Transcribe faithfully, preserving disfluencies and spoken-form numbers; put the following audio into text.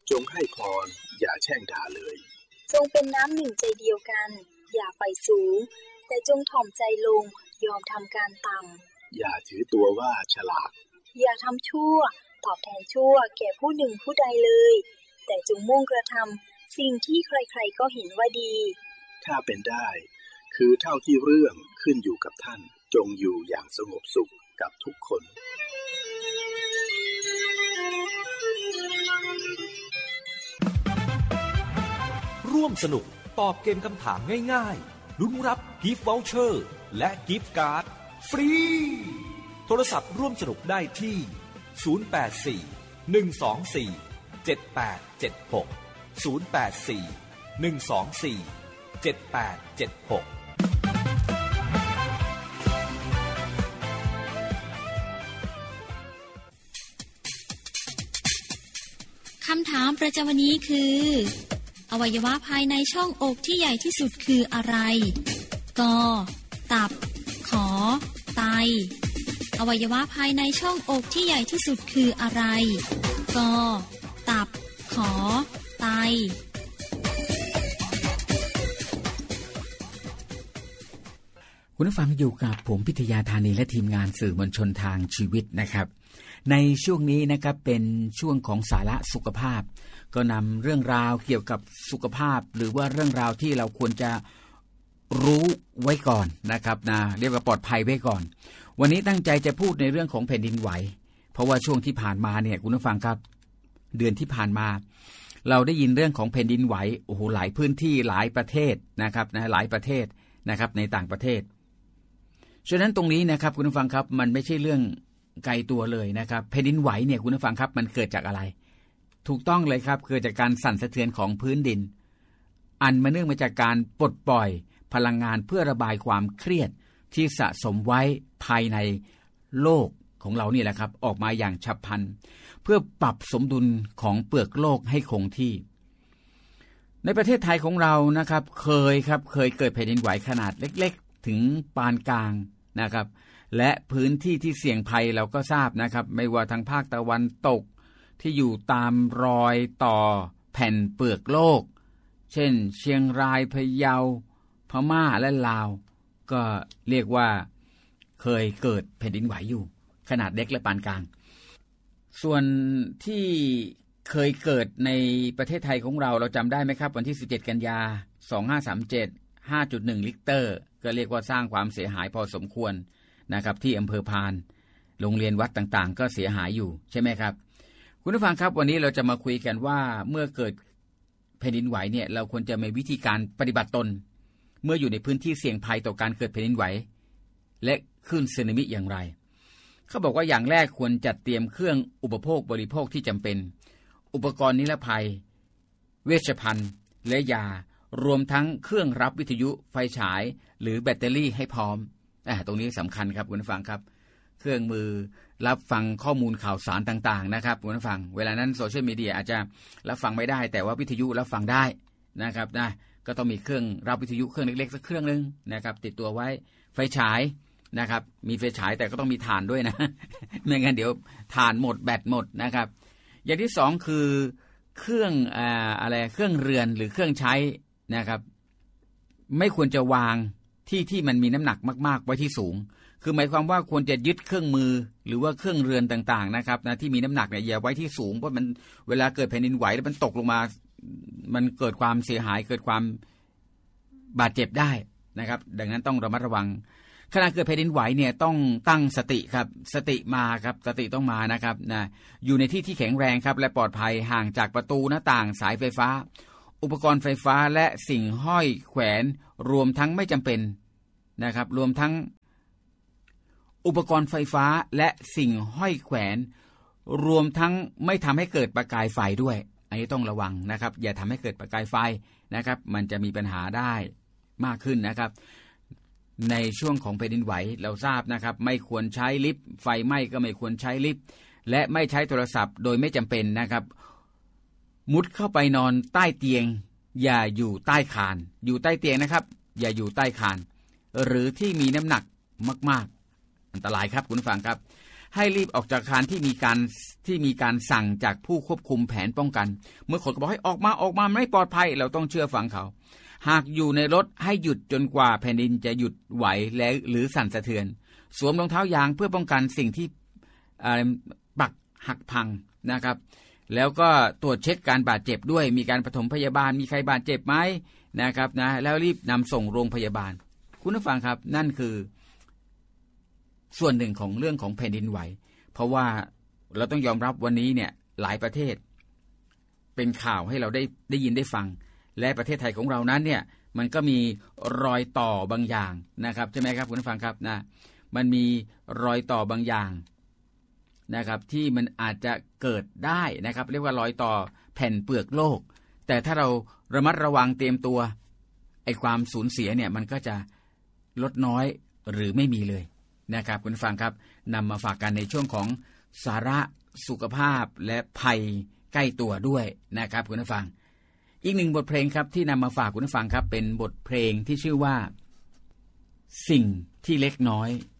จงให้พรอย่าแช่งด่าเลยจงเป็นน้ำหนึ่งใจเดียวกันอย่าไฟสูงแต่จงถ่อมใจลงยอมทำการต่ำอย่าถือตัวว่าฉลาดอย่าทำชั่วตอบแทนชั่วแก่ผู้หนึ่งผู้ใดเลยแต่จงมุ่งกระทำสิ่งที่ใครๆก็เห็นว่าดีถ้าเป็นได้คือเท่าที่เรื่องขึ้นอยู่กับท่านจงอยู่อย่างสงบสุขกับทุกคนร่วมสนุกตอบเกมคำถามง่ายๆลุ้นรับกิฟต์วอลเชอร์และกิฟต์การ์ดฟรีโทรศัพท์ร่วมสนุกได้ที่ศูนย์ แปด สี่ หนึ่ง สอง สี่ เจ็ด แปด เจ็ด หก ศูนย์ แปด สี่ หนึ่ง สอง สี่ เจ็ด แปด เจ็ด หกคำถามประจำวันนี้คืออวัยวะภายในช่องอกที่ใหญ่ที่สุดคืออะไรกตับขอไตอวัยวะภายในช่องอกที่ใหญ่ที่สุดคืออะไรกตับขอไตคุณผู้ฟังอยู่กับผมพิทยาธานีและทีมงานสื่อมวลชนทางชีวิตนะครับในช่วงนี้นะครับเป็นช่วงของสาระสุขภาพก็นำเรื่องราวเกี่ยวกับสุขภาพหรือว่าเรื่องราวที่เราควรจะรู้ไว้ก่อนนะครับนะเรียกว่าปลอดภัยไว้ก่อนวันนี้ตั้งใจจะพูดในเรื่องของแผ่นดินไหวเพราะว่าช่วงที่ผ่านมาเนี่ยคุณผู้ฟังครับเดือนที่ผ่านมาเราได้ยินเรื่องของแผ่นดินไหวโอ้โหหลายพื้นที่หลายประเทศนะครับนะหลายประเทศนะครับในต่างประเทศฉะนั้นตรงนี้นะครับคุณผู้ฟังครับมันไม่ใช่เรื่องไกลตัวเลยนะครับแผ่นดินไหวเนี่ยคุณผู้ฟังครับมันเกิดจากอะไรถูกต้องเลยครับเกิดจากการสั่นสะเทือนของพื้นดินอันมาเนื่องมาจากการปลดปล่อยพลังงานเพื่อระบายความเครียดที่สะสมไว้ภายในโลกของเรานี่แหละครับออกมาอย่างฉับพลันเพื่อปรับสมดุลของเปลือกโลกให้คงที่ในประเทศไทยของเรานะครับเคยครับเคยเกิดแผ่นดินไหวขนาดเล็กๆถึงปานกลางนะครับและพื้นที่ที่เสี่ยงภัยเราก็ทราบนะครับไม่ว่าทางภาคตะวันตกที่อยู่ตามรอยต่อแผ่นเปลือกโลกเช่นเชียงรายพะเยาพม่าและลาวก็เรียกว่าเคยเกิดแผ่นดินไหวอยู่ขนาดเล็กและปานกลางส่วนที่เคยเกิดในประเทศไทยของเราเราจำได้ไหมครับวันที่สิบเจ็ดกันยาสองพันห้าร้อยสามสิบเจ็ด ห้าจุดหนึ่ง ลิกเตอร์ก็เรียกว่าสร้างความเสียหายพอสมควรนะครับที่อำเภอพานโรงเรียนวัดต่างๆก็เสียหายอยู่ใช่ไหมครับคุณผู้ฟังครับวันนี้เราจะมาคุยกันว่าเมื่อเกิดแผ่นดินไหวเนี่ยเราควรจะมีวิธีการปฏิบัติตนเมื่ออยู่ในพื้นที่เสี่ยงภัยต่อการเกิดแผ่นดินไหวและคลื่นสึนามิอย่างไรเขาบอกว่าอย่างแรกควรจัดเตรียมเครื่องอุปโภคบริโภคที่จำเป็นอุปกรณ์นิรภัยเวชภัณฑ์และยารวมทั้งเครื่องรับวิทยุไฟฉายหรือแบตเตอรี่ให้พร้อมอ่าตรงนี้สำคัญครับคุณผู้ฟังครับเครื่องมือรับฟังข้อมูลข่าวสารต่างๆนะครับคุณผู้ฟังเวลานั้นโซเชียลมีเดียอาจจะรับฟังไม่ได้แต่ว่าวิทยุรับฟังได้นะครับนะก็ต้องมีเครื่องรับวิทยุเครื่องเล็กๆสักเครื่องนึงนะครับติดตัวไว้ไฟฉายนะครับมีไฟฉายแต่ก็ต้องมีถ่านด้วยนะไม่งั้นเดี๋ยวถ่านหมดแบตหมดนะครับอย่างที่สองคือเครื่องอ่าอะไรเครื่องเรือนหรือเครื่องใช้นะครับไม่ควรจะวางที่ที่มันมีน้ำหนักมากๆไว้ที่สูงคือหมายความว่าควรจะยึดเครื่องมือหรือว่าเครื่องเรือนต่างๆนะครับนะที่มีน้ำหนักเนี่ยอย่าไว้ที่สูงเพราะมันเวลาเกิดแผ่นดินไหวแล้วมันตกลงมามันเกิดความเสียหายเกิดความบาดเจ็บได้นะครับดังนั้นต้องระมัดระวังขณะเกิดแผ่นดินไหวเนี่ยต้องตั้งสติครับสติมาครับสติต้องมานะครับนะอยู่ในที่ที่แข็งแรงครับและปลอดภัยห่างจากประตูหน้าต่างสายไฟฟ้าอุปกรณ์ไฟฟ้าและสิ่งห้อยแขวนรวมทั้งไม่จำเป็นนะครับรวมทั้งอุปกรณ์ไฟฟ้าและสิ่งห้อยแขวนรวมทั้งไม่ทำให้เกิดประกายไฟด้วยอันนี้ต้องระวังนะครับอย่าทำให้เกิดประกายไฟนะครับมันจะมีปัญหาได้มากขึ้นนะครับในช่วงของแผ่นดินไหวเราทราบนะครับไม่ควรใช้ลิฟต์ไฟไหม้ก็ไม่ควรใช้ลิฟต์และไม่ใช้โทรศัพท์โดยไม่จำเป็นนะครับมุดเข้าไปนอนใต้เตียงอย่าอยู่ใต้คานอยู่ใต้เตียงนะครับอย่าอยู่ใต้คานหรือที่มีน้ำหนักมากๆอันตรายครับคุณผู้ฟังครับให้รีบออกจากอาคารที่มีการที่มีการสั่งจากผู้ควบคุมแผนป้องกันเมื่อคนก็บอกให้ออกมาออกมาไม่ปลอดภัยเราต้องเชื่อฟังเขาหากอยู่ในรถให้หยุดจนกว่าแผ่นดินจะหยุดไหวและหรือสั่นสะเทือนสวมรองเท้ายางเพื่อป้องกันสิ่งที่ปักหักพังนะครับแล้วก็ตรวจเช็คการบาดเจ็บด้วยมีการปฐมพยาบาลมีใครบาดเจ็บไหมนะครับนะแล้วรีบนำส่งโรงพยาบาลคุณผู้ฟังครับนั่นคือส่วนหนึ่งของเรื่องของแผ่นดินไหวเพราะว่าเราต้องยอมรับวันนี้เนี่ยหลายประเทศเป็นข่าวให้เราได้ได้ยินได้ฟังและประเทศไทยของเรานั้นเนี่ยมันก็มีรอยต่อบางอย่างนะครับใช่ไหมครับคุณผู้ฟังครับนะมันมีรอยต่อบางอย่างนะครับที่มันอาจจะเกิดได้นะครับเรียกว่ารอยต่อแผ่นเปลือกโลกแต่ถ้าเราระมัดระวังเตรียมตัวไอ้ความสูญเสียเนี่ยมันก็จะลดน้อยหรือไม่มีเลยนะครับคุณผู้ฟังครับนำมาฝากกันในช่วงของสาระสุขภาพและภัยใกล้ตัวด้วยนะครับคุณผู้ฟังอีกหนึ่งบทเพลงครับที่นำมาฝากคุณผู้ฟังครับเป็นบทเพลงที่ชื่อว่าสิ่งที่เล็กน้อย